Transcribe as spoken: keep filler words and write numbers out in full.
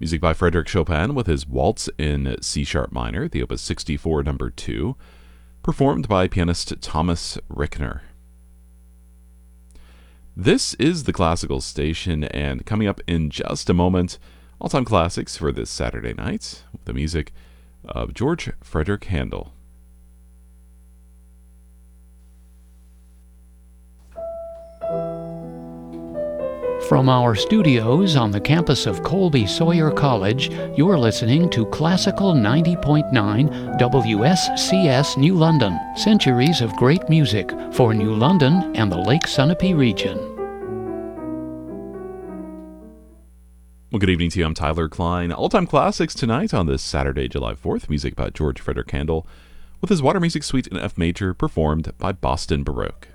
Music by Frédéric Chopin with his Waltz in C-sharp minor, the Opus sixty-four, number two, performed by pianist Thomas Rickner. This is the Classical Station, and coming up in just a moment, all-time classics for this Saturday night, with the music of George Frederick Handel. From our studios on the campus of Colby Sawyer College, you're listening to Classical ninety point nine W S C S New London, centuries of great music for New London and the Lake Sunapee region. Well, good evening to you. I'm Tyler Klein. All-time classics tonight on this Saturday, July fourth. Music by George Frederick Handel with his Water Music Suite in F major, performed by Boston Baroque.